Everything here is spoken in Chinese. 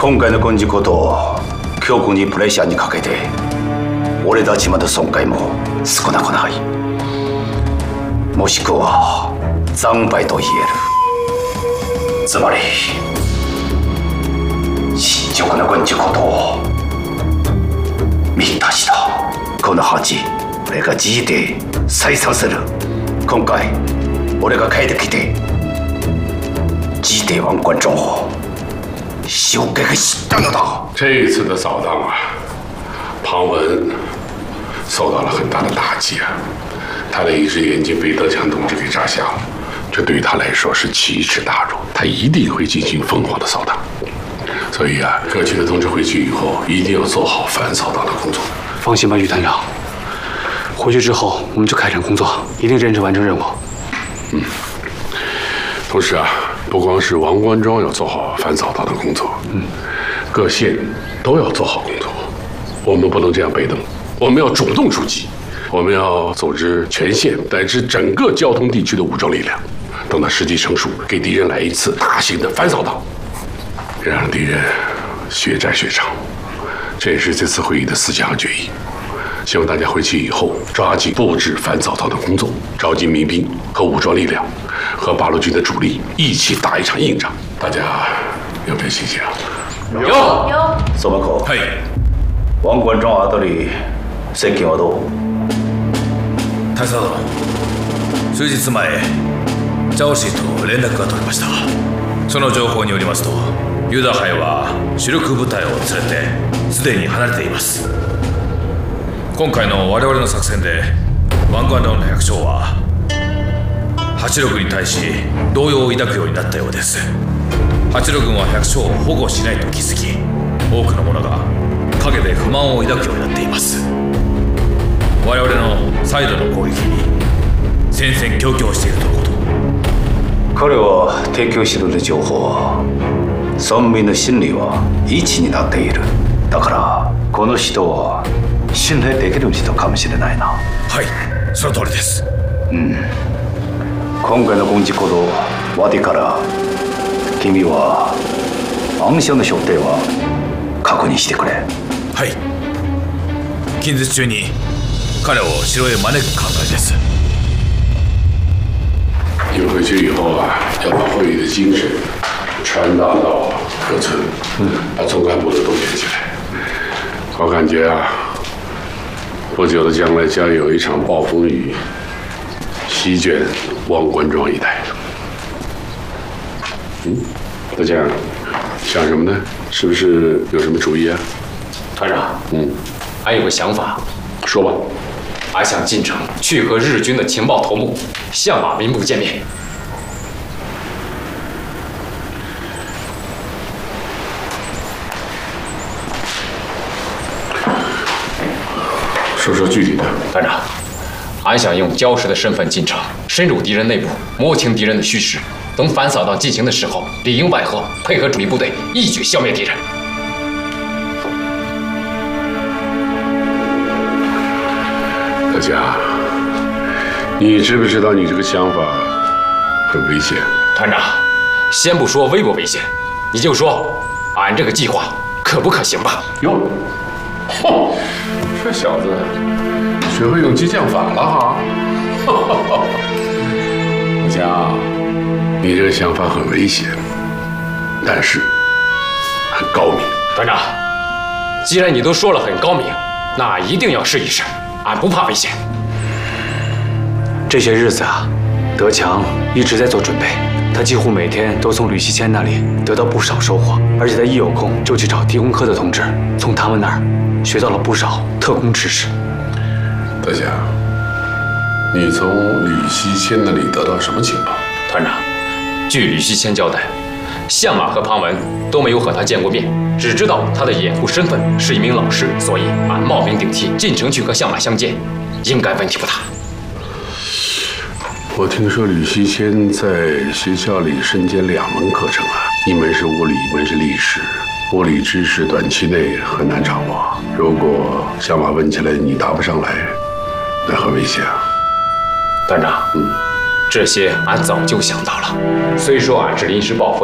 今回の軍事行動を教皇にプレッシャーにかけて俺たちまで損害も少なくない。もしくは惨敗と言える。つまり進捗の軍事行動を見出したこの恥、俺が自費で再三する。今回俺が帰ってきて自体王观众を修改したのだ。 这一次的扫荡啊，庞文受到了很大的打击啊，他的一只眼睛被德强同志给扎瞎了，这对于他来说是奇耻大辱，他一定会进行疯狂的扫荡。所以啊，各区的同志回去以后一定要做好反扫荡的工作。 放心吧，于团长，回去之后我们就开展工作，一定认真完成任务。 同时啊，不光是王官庄要做好反扫荡的工作，各县都要做好工作。我们不能这样被动，我们要主动出击，我们要组织全县乃至整个交通地区的武装力量，等到时机成熟，给敌人来一次大型的反扫荡，让敌人血债血偿。这也是这次会议的思想和决议。希望大家回去以后抓紧布置反扫荡的工作，召集民兵和武装力量，和八路军的主力一起打一场硬仗。大家有没有信心啊？ 有。 相馬公。 はい。 王观庄あたり接近はどう？ 大佐殿、数日前ジャオシーと連絡が取れました。その情報によりますと、ユダハイは主力部隊を連れてすでに離れています。今回の我々の作戦でワンガンラウンの百姓は八路軍に対し動揺を抱くようになったようです。八路軍は百姓を保護しないと気づき、多くの者が陰で不満を抱くようになっています。我々の再度の攻撃に戦々恐々しているとのこと。 彼は提供している情報は村民の心理は一になっている。だからこの人は信頼できる人かもしれないな。 はい、その通りです。 今回の軍事行動終わりから君は暗証の所定は確認してくれ。 はい。近日中に彼を城へ招く考えです。 你们回去以后啊，要把会议的精神传达到各村，把总干部都动员起来。我感觉啊，不久的将来将有一场暴风雨席卷王官庄一带。大家想什么呢？是不是有什么主意啊？ 团长，俺有个想法， 说吧。 俺想进城去和日军的情报头目相马民部见面。 说说具体的。 团长，俺想用礁石的身份进城，深入敌人内部，摸清敌人的虚实。等反扫荡进行的时候，里应外合，配合主力部队，一举消灭敌人。 大家，你知不知道你这个想法很危险？ 团长，先不说危不危险，你就说俺这个计划可不可行吧？ 哟，嚯，这小子学会用激将法了哈！大家，你这个想法很危险，但是很高明。 团长，既然你都说了很高明，那俺一定要试一试。俺不怕危险。这些日子啊，德强一直在做准备，他几乎每天都从吕西谦那里得到不少收获，而且他一有空就去找地工科的同志，从他们那儿学到了不少特工知识。 大家，你从吕西谦那里得到什么情报？ 团长，据吕西谦交代，相马和庞文都没有和他见过面，只知道他的掩护身份是一名老师，所以俺冒名顶替进城去和相马相见，应该问题不大。 我听说吕西谦在学校里身兼2门课程啊，一门是物理，一门是历史。物理知识短期内很难掌握，如果相马问起来你答不上来，那很危险啊。 团长，这些俺早就想到了。虽说俺是临时抱佛